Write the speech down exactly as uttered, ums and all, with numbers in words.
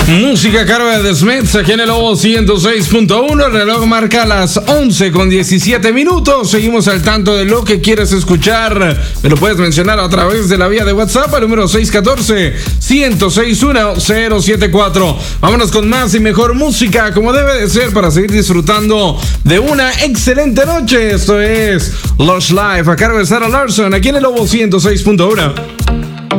Música cargo de The Smiths aquí en el Lobo ciento seis punto uno. El reloj marca las once con diecisiete minutos. Seguimos al tanto de lo que quieres escuchar. Me lo puedes mencionar a través de la vía de WhatsApp al número seis uno cuatro, uno cero seis uno, cero siete cuatro. Vámonos con más y mejor música como debe de ser para seguir disfrutando de una excelente noche. Esto es Lush Life a cargo de Sarah Larson aquí en el Lobo ciento seis punto uno.